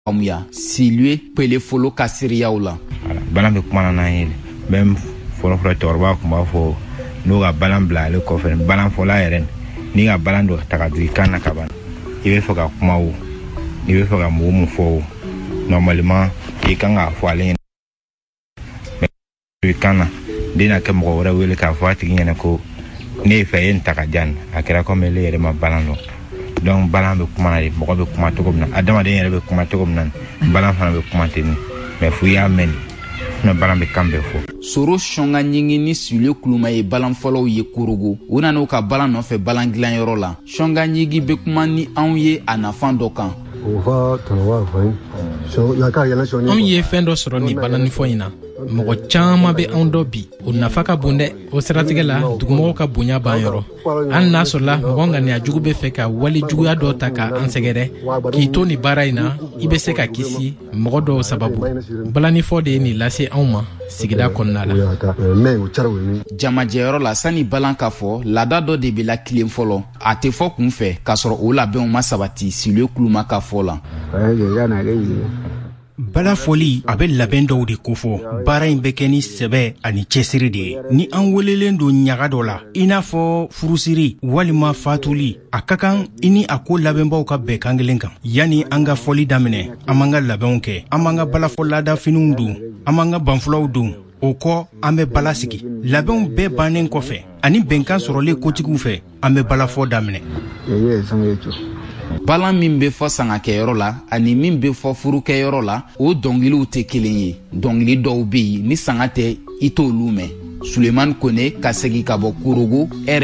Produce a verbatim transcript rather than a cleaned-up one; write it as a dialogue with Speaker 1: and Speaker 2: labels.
Speaker 1: Amuya silue pele folo kasiria ula.
Speaker 2: Balan be kuma na yele même folo folo torba kuma fo no ga balan bla le ko fe balan fola yeren ni ga balan do ta ga du kana kaban ibe fo ga kuma wo ni be fo ga mo mo fo normalement e kan ga fo ale du kana dina ke mo wora wele ka fo ati ngene ko ne fe en ta ga jan akira ko mele yere ma balan do donc balan be kuma na mo be kuma to ko na adama de yere be kuma to ko nan balan fa be kuma teni mais fu ya men na balan be kambe fo
Speaker 1: soro shonga nyingi ni sule kuluma ye balan folo ye kurugu una no ka balan no fe balan glan yoro la shonga nyigi be kuma ni anye anafan dokan
Speaker 3: on ye fendo soro ni balan fo ina mo chama be on do bi o nafaka bunde o seratige la dugumo ka bunya ban yoro an na so la mo ngani ajugu be fe ka wali jugu ya do taka ansegere ki to ni baraina ibe se ka kisi mo do sababu balani fo de ni lase anma sigida konnala
Speaker 1: jama jeyoro la sani balan ka fo lada do de be la klem folo ate fo kun fe ka soro o la be on masabati sile kuluma ka fo la
Speaker 4: bala foli abe labɛn dɔw de kofɔ baara in bɛ kɛ ni sɛbɛ ani cɛsiri de ye ni an welelen don ɲaga dɔ la i n'a fɔ furusiri walima fatuli a ka kan i ni a ko labɛnbaw ka bɛn kan kelen kan yani an ka fɔli daminɛ an b'an ka labɛnw kɛ an b'an ka balafɔ laadafiniw don an b'an ka banfulaw don o kɔ an bɛ bala sigi labɛnw bɛɛ bannen kɔfɛ ani bɛnkan sɔrɔlen kotigiw fɛ an bɛ balafɔ daminɛ
Speaker 1: balan min be fo sanga ke yoro la ani min be fo furu ke yoro la o dongiliw te kelen ye dongili dɔw be ni sanga tɛ ito lume Suleiman Kone ka segi ka bɔ Kurugu